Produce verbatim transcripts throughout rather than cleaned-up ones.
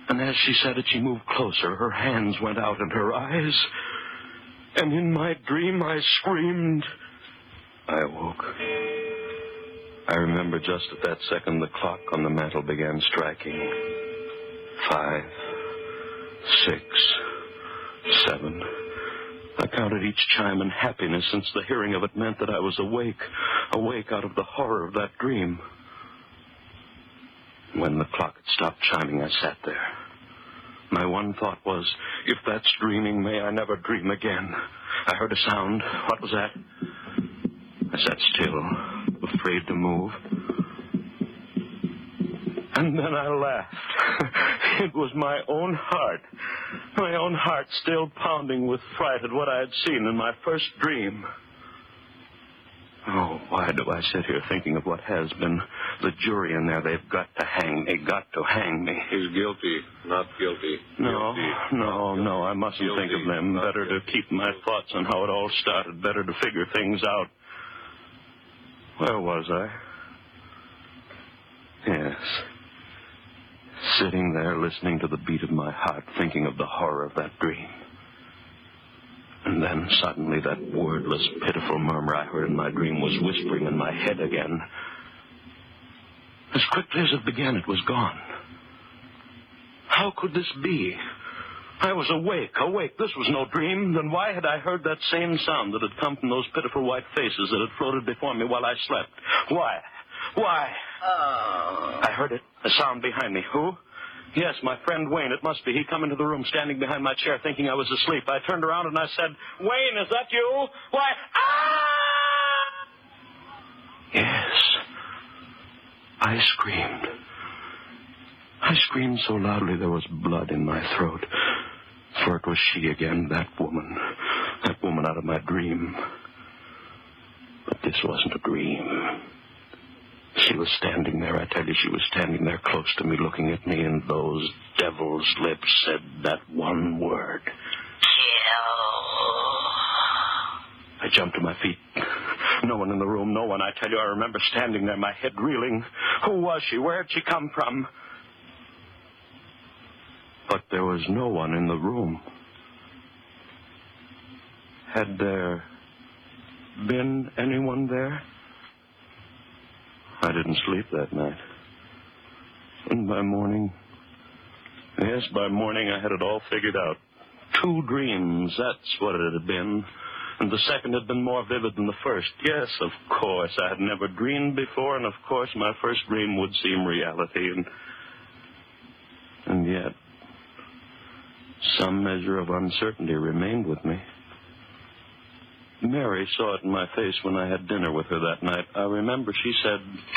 And as she said it, she moved closer. Her hands went out and her eyes. And in my dream, I screamed. I awoke. I remember just at that second the clock on the mantel began striking. Five, six, seven. I counted each chime in happiness, since the hearing of it meant that I was awake, awake out of the horror of that dream. When the clock had stopped chiming, I sat there. My one thought was, if that's dreaming, may I never dream again. I heard a sound. What was that? I sat still, afraid to move. And then I laughed. It was my own heart. My own heart still pounding with fright at what I had seen in my first dream. Oh, why do I sit here thinking of what has been? The jury in there, they've got to hang me, got to hang me. He's guilty, not guilty. No, guilty, no, guilty. no, I mustn't guilty, think of them. Better guilty. to keep my thoughts on how it all started. Better to figure things out. Where was I? Yes. Sitting there, listening to the beat of my heart, thinking of the horror of that dream. And then suddenly that wordless, pitiful murmur I heard in my dream was whispering in my head again. As quickly as it began, it was gone. How could this be? I was awake, awake. This was no dream. Then why had I heard that same sound that had come from those pitiful white faces that had floated before me while I slept? Why? Why? Oh. I heard it, a sound behind me. Who? Yes, my friend Wayne. It must be. He come into the room standing behind my chair thinking I was asleep. I turned around and I said, Wayne, is that you? Why? Ah! Yes. I screamed. I screamed so loudly there was blood in my throat. For it was she again, that woman. That woman out of my dream. But this wasn't a dream. She was standing there, I tell you, she was standing there close to me, looking at me, and those devil's lips said that one word. Kill. I jumped to my feet. No one in the room, no one. I tell you, I remember standing there, my head reeling. Who was she? Where had she come from? But there was no one in the room. Had there been anyone there? I didn't sleep that night. And by morning, yes, by morning I had it all figured out. Two dreams, that's what it had been. And the second had been more vivid than the first. Yes, of course, I had never dreamed before, and of course my first dream would seem reality. And, and yet, some measure of uncertainty remained with me. Mary saw it in my face when I had dinner with her that night. I remember she said...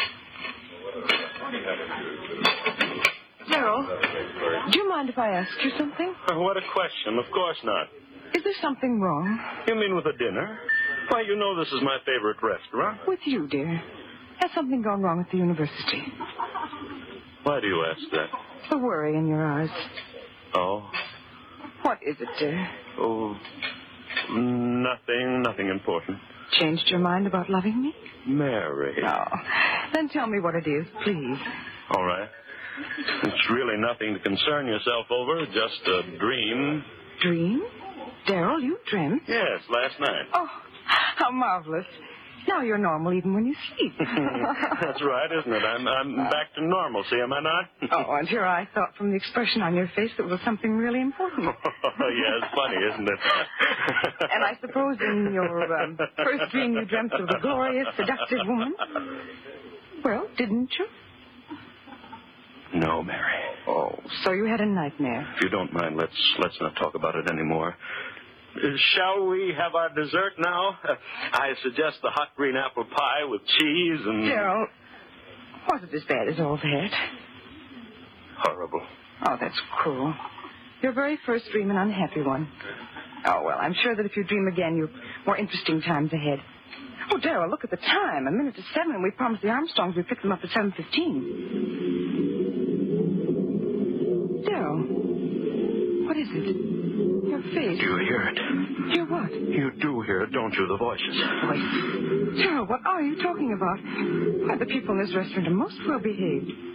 Gerald, do you mind if I ask you something? Oh, what a question. Of course not. Is there something wrong? You mean with the dinner? Why, you know this is my favorite restaurant. With you, dear. Has something gone wrong at the university? Why do you ask that? The worry in your eyes. Oh? What is it, dear? Oh... Nothing, nothing important. Changed your mind about loving me? Mary. No. Then tell me what it is, please. All right. It's really nothing to concern yourself over, just a dream. Dream? Daryl, you dreamt? Yes, last night. Oh, how marvelous. Now you're normal even when you sleep. That's right, isn't it? I'm, I'm back to normalcy, am I not? Oh, and here I thought from the expression on your face that it was something really important. Oh, yeah, it's funny, isn't it? And I suppose in your um, first dream you dreamt of a glorious, seductive woman? Well, didn't you? No, Mary. Oh, so you had a nightmare. If you don't mind, let's let's not talk about it anymore. Uh, shall we have our dessert now? Uh, I suggest the hot green apple pie with cheese and... Gerald, was it as bad as all that? Horrible. Oh, that's cruel. Your very first dream, an unhappy one. Oh, well, I'm sure that if you dream again, you've more interesting times ahead. Oh, Daryl, look at the time. A minute to seven, and we promised the Armstrongs we'd pick them up at seven fifteen. Daryl, what is it? Your face. Do you hear it? Hear what? You do hear it, don't you, the voices? Voices? Daryl, what are you talking about? Why, the people in this restaurant are most well behaved.